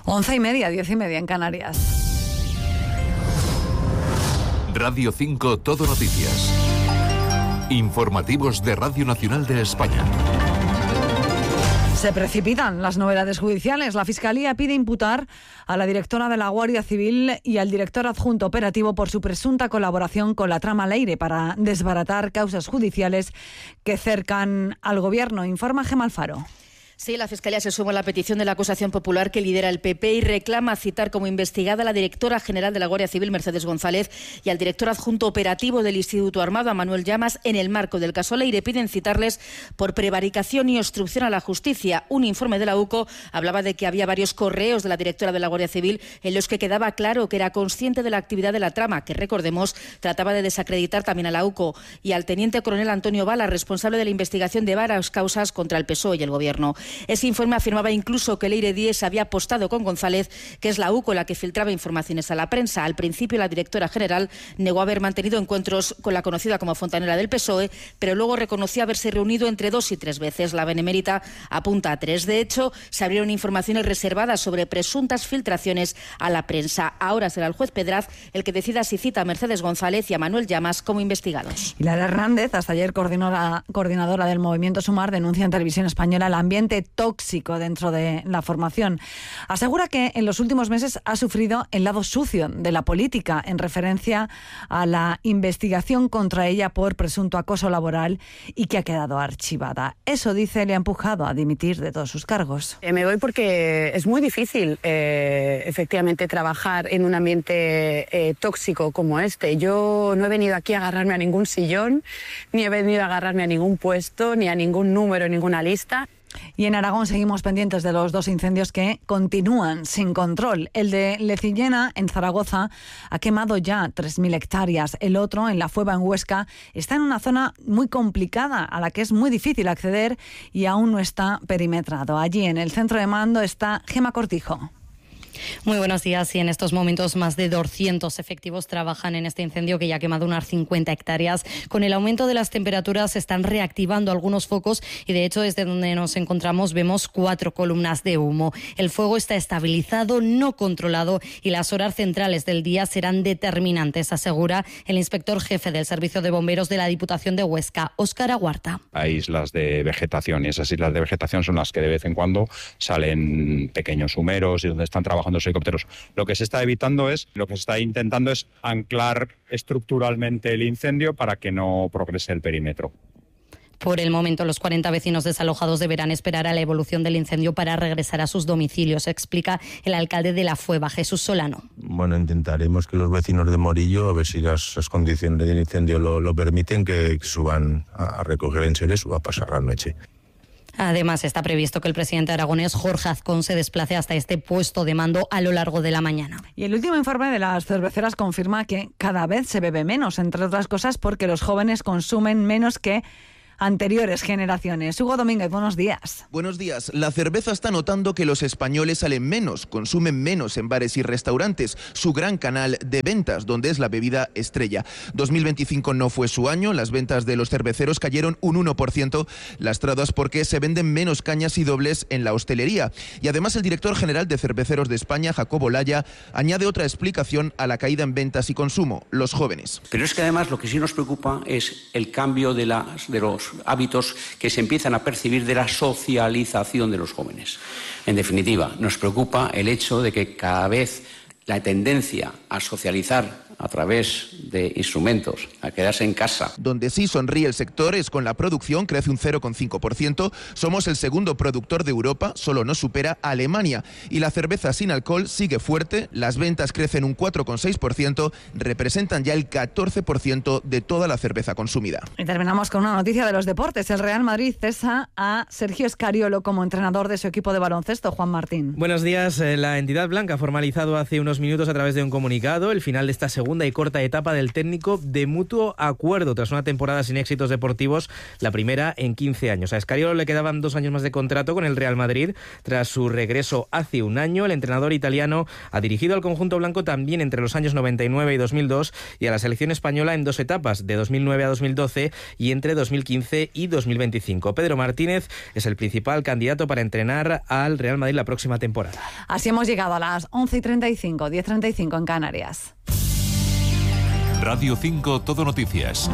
11:30, 10:30 en Canarias. Radio 5 Todo Noticias. Informativos de Radio Nacional de España. Se precipitan las novedades judiciales. La Fiscalía pide imputar a la directora de la Guardia Civil y al director adjunto operativo por su presunta colaboración con la trama Leire para desbaratar causas judiciales que cercan al Gobierno. Informa Gemma Alfaro. Sí, la Fiscalía se suma a la petición de la acusación popular que lidera el PP y reclama citar como investigada a la directora general de la Guardia Civil, Mercedes González, y al director adjunto operativo del Instituto Armado, a Manuel Llamas, en el marco del caso Leire. Piden citarles por prevaricación y obstrucción a la justicia. Un informe de la UCO hablaba de que había varios correos de la directora de la Guardia Civil en los que quedaba claro que era consciente de la actividad de la trama, que, recordemos, trataba de desacreditar también a la UCO, y al teniente coronel Antonio Bala, responsable de la investigación de varias causas contra el PSOE y el Gobierno. Ese informe afirmaba incluso que Leire Díez había apostado con González, que es la UCO la que filtraba informaciones a la prensa. Al principio, la directora general negó haber mantenido encuentros con la conocida como fontanera del PSOE, pero luego reconoció haberse reunido entre 2 y 3 veces. La benemérita apunta a 3. De hecho, se abrieron informaciones reservadas sobre presuntas filtraciones a la prensa. Ahora será el juez Pedraz el que decida si cita a Mercedes González y a Manuel Llamas como investigados. Lara Hernández, hasta ayer coordinadora del Movimiento Sumar, denuncia en Televisión Española el ambiente tóxico dentro de la formación. Asegura que en los últimos meses ha sufrido el lado sucio de la política, en referencia a la investigación contra ella por presunto acoso laboral y que ha quedado archivada. Eso, dice, le ha empujado a dimitir de todos sus cargos. Me voy porque es muy difícil, efectivamente, trabajar en un ambiente tóxico como este. Yo no he venido aquí a agarrarme a ningún sillón, ni he venido a agarrarme a ningún puesto, ni a ningún número, ninguna lista. Y en Aragón seguimos pendientes de los 2 incendios que continúan sin control. El de Lecillena, en Zaragoza, ha quemado ya 3.000 hectáreas. El otro, en La Fueva, en Huesca, está en una zona muy complicada a la que es muy difícil acceder y aún no está perimetrado. Allí, en el centro de mando, está Gema Cortijo. Muy buenos días. Y en estos momentos más de 200 efectivos trabajan en este incendio que ya ha quemado unas 50 hectáreas. Con el aumento de las temperaturas se están reactivando algunos focos y, de hecho, desde donde nos encontramos vemos 4 columnas de humo. El fuego está estabilizado, no controlado, y las horas centrales del día serán determinantes, asegura el inspector jefe del Servicio de Bomberos de la Diputación de Huesca, Óscar Aguarta. Hay islas de vegetación y esas islas de vegetación son las que de vez en cuando salen pequeños humeros y donde están trabajando los helicópteros. Lo que se está intentando es anclar estructuralmente el incendio para que no progrese el perímetro. Por el momento, los 40 vecinos desalojados deberán esperar a la evolución del incendio para regresar a sus domicilios, explica el alcalde de La Fueva, Jesús Solano. Bueno, intentaremos que los vecinos de Morillo, a ver si las condiciones del incendio lo permiten, que suban a recoger enseres o a pasar la noche. Además, está previsto que el presidente aragonés, Jorge Azcón, se desplace hasta este puesto de mando a lo largo de la mañana. Y el último informe de las cerveceras confirma que cada vez se bebe menos, entre otras cosas porque los jóvenes consumen menos que anteriores generaciones. Hugo Domínguez, buenos días. Buenos días. La cerveza está notando que los españoles salen menos, consumen menos en bares y restaurantes, su gran canal de ventas, donde es la bebida estrella. 2025 no fue su año, las ventas de los cerveceros cayeron un 1%, lastradas porque se venden menos cañas y dobles en la hostelería. Y además el director general de Cerveceros de España, Jacobo Laya, añade otra explicación a la caída en ventas y consumo: los jóvenes. Pero es que además lo que sí nos preocupa es el cambio de los hábitos que se empiezan a percibir de la socialización de los jóvenes. En definitiva, nos preocupa el hecho de que cada vez la tendencia a socializar a través de instrumentos, a quedarse en casa. Donde sí sonríe el sector es con la producción, crece un 0,5%. Somos el segundo productor de Europa, solo nos supera Alemania. Y la cerveza sin alcohol sigue fuerte, las ventas crecen un 4,6%, representan ya el 14% de toda la cerveza consumida. Y terminamos con una noticia de los deportes. El Real Madrid cesa a Sergio Escariolo como entrenador de su equipo de baloncesto. Juan Martín. Buenos días. La entidad blanca ha formalizado hace unos minutos a través de un comunicado el final de esta segunda segunda y corta etapa del técnico de mutuo acuerdo tras una temporada sin éxitos deportivos, la primera en 15 años. A Scariolo le quedaban 2 años más de contrato con el Real Madrid. Tras su regreso hace un año, el entrenador italiano ha dirigido al conjunto blanco también entre los años 99 y 2002 y a la selección española en 2 etapas, de 2009 a 2012 y entre 2015 y 2025. Pedro Martínez es el principal candidato para entrenar al Real Madrid la próxima temporada. Así hemos llegado a las 11:35, 10:35 en Canarias. Radio 5 Todo Noticias.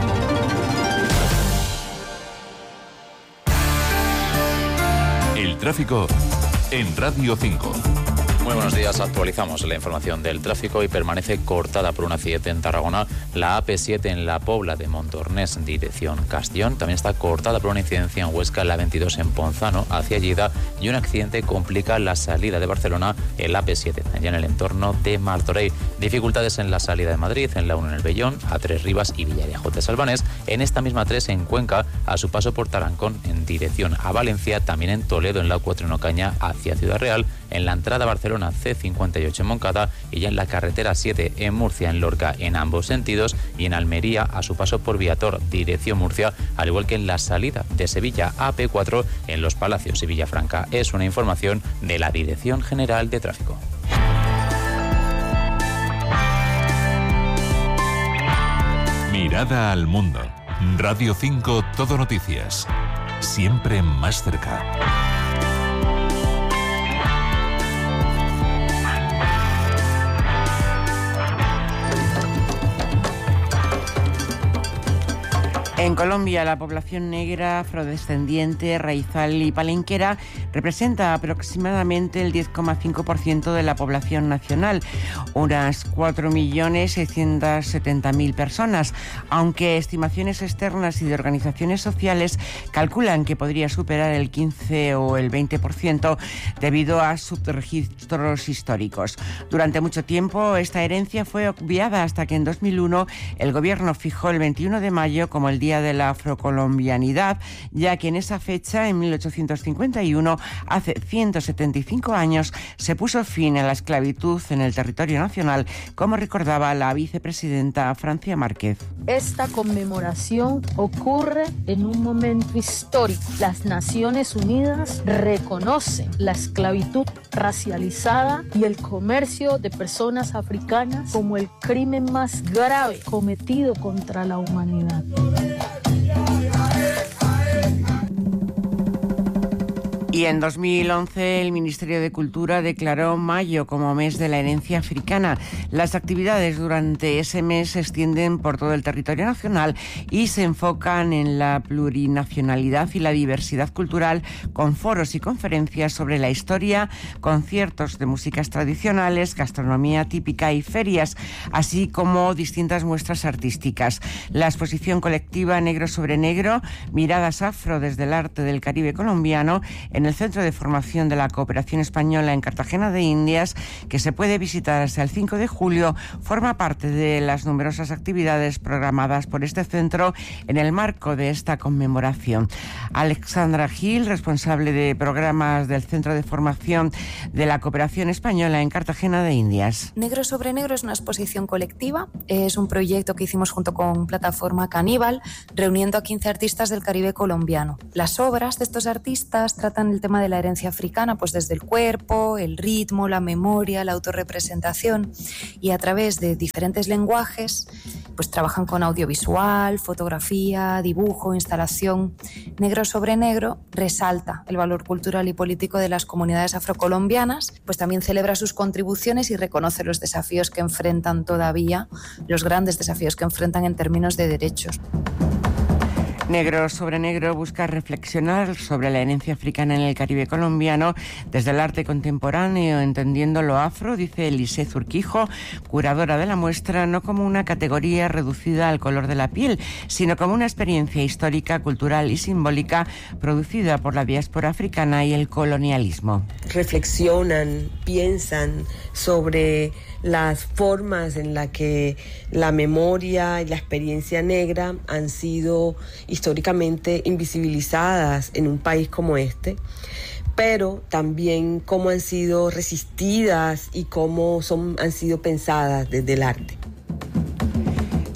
El tráfico en Radio 5. Muy buenos días, actualizamos la información del tráfico y permanece cortada por un accidente en Tarragona la AP7 en la Pobla de Montornés, dirección Castellón. También está cortada por una incidencia en Huesca, la 22 en Ponzano, hacia Lleida, y un accidente complica la salida de Barcelona en la AP7, allá en el entorno de Martorell. Dificultades en la salida de Madrid, en la 1 en el Bellón, A3 Rivas y Villarejo de Salvanés, en esta misma 3 en Cuenca, a su paso por Tarancón en dirección a Valencia, también en Toledo en la 4 en Ocaña hacia Ciudad Real, en la entrada a Barcelona C58 en Moncada y ya en la carretera 7 en Murcia, en Lorca, en ambos sentidos, y en Almería a su paso por Viator, dirección Murcia, al igual que en la salida de Sevilla AP4 en Los Palacios y Villafranca. Es una información de la Dirección General de Tráfico. Mirada al mundo. Radio 5 Todo Noticias. Siempre más cerca. En Colombia, la población negra, afrodescendiente, raizal y palenquera representa aproximadamente el 10,5% de la población nacional, unas 4.670.000 personas, aunque estimaciones externas y de organizaciones sociales calculan que podría superar el 15 o el 20% debido a subregistros históricos. Durante mucho tiempo, esta herencia fue obviada hasta que en 2001 el gobierno fijó el 21 de mayo como el Día de la Afrocolombianidad, ya que en esa fecha, en 1851, hace 175 años, se puso fin a la esclavitud en el territorio nacional, como recordaba la vicepresidenta Francia Márquez. Esta conmemoración ocurre en un momento histórico. Las Naciones Unidas reconocen la esclavitud racializada y el comercio de personas africanas como el crimen más grave cometido contra la humanidad. Y en 2011 el Ministerio de Cultura declaró mayo como mes de la herencia africana. Las actividades durante ese mes se extienden por todo el territorio nacional y se enfocan en la plurinacionalidad y la diversidad cultural, con foros y conferencias sobre la historia, conciertos de músicas tradicionales, gastronomía típica y ferias, así como distintas muestras artísticas. La exposición colectiva Negro sobre Negro, miradas afro desde el arte del Caribe colombiano, en el Centro de Formación de la Cooperación Española en Cartagena de Indias, que se puede visitar hasta el 5 de julio, forma parte de las numerosas actividades programadas por este centro en el marco de esta conmemoración. Alexandra Gil, responsable de programas del Centro de Formación de la Cooperación Española en Cartagena de Indias. Negro sobre Negro es una exposición colectiva, es un proyecto que hicimos junto con Plataforma Caníbal, reuniendo a 15 artistas del Caribe colombiano. Las obras de estos artistas tratan el tema de la herencia africana, pues desde el cuerpo, el ritmo, la memoria, la autorrepresentación, y a través de diferentes lenguajes pues trabajan con audiovisual, fotografía, dibujo, instalación. Negro sobre Negro resalta el valor cultural y político de las comunidades afrocolombianas, pues también celebra sus contribuciones y reconoce los desafíos que enfrentan todavía, los grandes desafíos que enfrentan en términos de derechos. Negro sobre Negro busca reflexionar sobre la herencia africana en el Caribe colombiano desde el arte contemporáneo, entendiendo lo afro, dice Elise Zurquijo, curadora de la muestra, no como una categoría reducida al color de la piel, sino como una experiencia histórica, cultural y simbólica producida por la diáspora africana y el colonialismo. Reflexionan, piensan sobre las formas en las que la memoria y la experiencia negra han sido históricamente invisibilizadas en un país como este, pero también cómo han sido resistidas y cómo han sido pensadas desde el arte.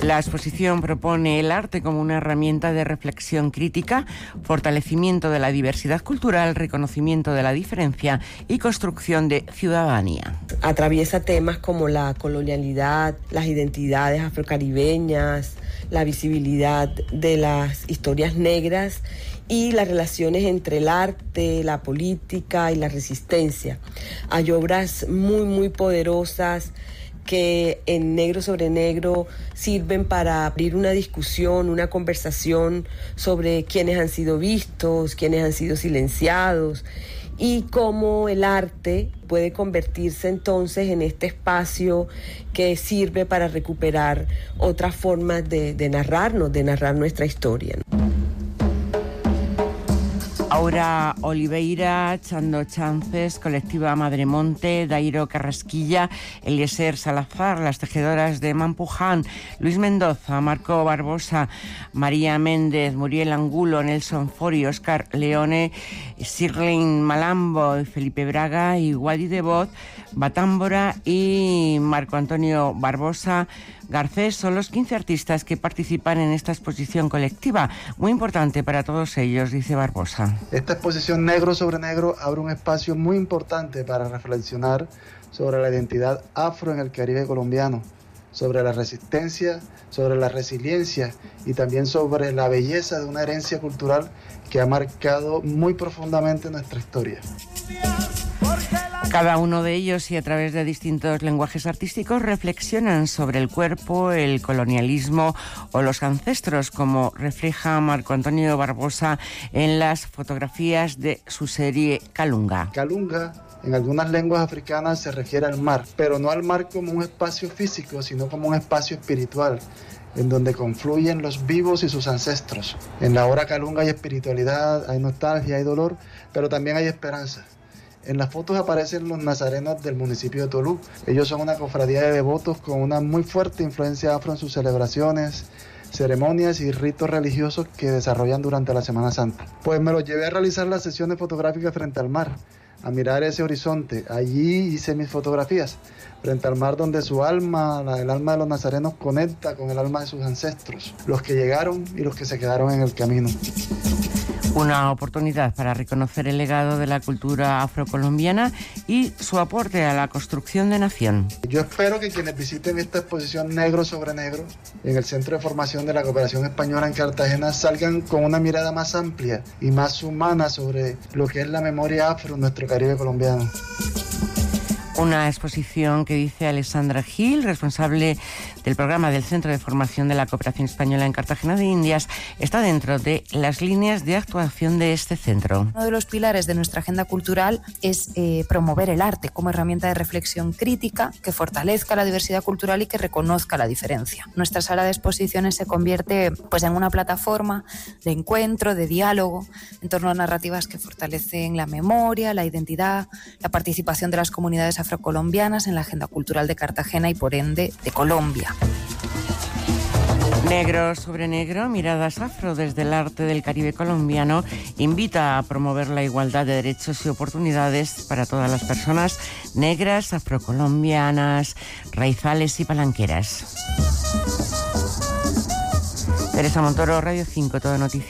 La exposición propone el arte como una herramienta de reflexión crítica, fortalecimiento de la diversidad cultural, reconocimiento de la diferencia y construcción de ciudadanía. Atraviesa temas como la colonialidad, las identidades afrocaribeñas, la visibilidad de las historias negras y las relaciones entre el arte, la política y la resistencia. Hay obras muy poderosas que en Negro sobre Negro sirven para abrir una discusión, una conversación sobre quiénes han sido vistos, quiénes han sido silenciados y cómo el arte puede convertirse entonces en este espacio que sirve para recuperar otras formas de narrar nuestra historia. Aura Oliveira, Chando Chances, Colectiva Madremonte, Dairo Carrasquilla, Eliezer Salazar, Las Tejedoras de Mampuján, Luis Mendoza, Marco Barbosa, María Méndez, Muriel Angulo, Nelson Fori, Óscar Leone, Sirlin Malambo, Felipe Braga y Wadi Devot, Batámbora y Marco Antonio Barbosa Garcés son los 15 artistas que participan en esta exposición colectiva, muy importante para todos ellos, dice Barbosa. Esta exposición Negro sobre Negro abre un espacio muy importante para reflexionar sobre la identidad afro en el Caribe colombiano, sobre la resistencia, sobre la resiliencia y también sobre la belleza de una herencia cultural que ha marcado muy profundamente nuestra historia. Cada uno de ellos y a través de distintos lenguajes artísticos reflexionan sobre el cuerpo, el colonialismo o los ancestros, como refleja Marco Antonio Barbosa en las fotografías de su serie Kalunga. Kalunga en algunas lenguas africanas se refiere al mar, pero no al mar como un espacio físico, sino como un espacio espiritual, en donde confluyen los vivos y sus ancestros. En la obra Kalunga hay espiritualidad, hay nostalgia, hay dolor, pero también hay esperanza. En las fotos aparecen los nazarenos del municipio de Tolú. Ellos son una cofradía de devotos con una muy fuerte influencia afro en sus celebraciones, ceremonias y ritos religiosos que desarrollan durante la Semana Santa. Pues me los llevé a realizar las sesiones fotográficas frente al mar, a mirar ese horizonte. Allí hice mis fotografías, frente al mar donde su alma, el alma de los nazarenos, conecta con el alma de sus ancestros, los que llegaron y los que se quedaron en el camino. Una oportunidad para reconocer el legado de la cultura afrocolombiana y su aporte a la construcción de nación. Yo espero que quienes visiten esta exposición Negro sobre Negro en el Centro de Formación de la Cooperación Española en Cartagena salgan con una mirada más amplia y más humana sobre lo que es la memoria afro en nuestro Caribe colombiano. Una exposición que, dice Alessandra Gil, responsable del programa del Centro de Formación de la Cooperación Española en Cartagena de Indias, está dentro de las líneas de actuación de este centro. Uno de los pilares de nuestra agenda cultural es promover el arte como herramienta de reflexión crítica que fortalezca la diversidad cultural y que reconozca la diferencia. Nuestra sala de exposiciones se convierte en una plataforma de encuentro, de diálogo, en torno a narrativas que fortalecen la memoria, la identidad, la participación de las comunidades afrocolombianas en la agenda cultural de Cartagena y por ende de Colombia. Negro sobre Negro, miradas afro desde el arte del Caribe colombiano, invita a promover la igualdad de derechos y oportunidades para todas las personas negras, afrocolombianas, raizales y palanqueras. Teresa Montoro, Radio 5, Todo Noticias.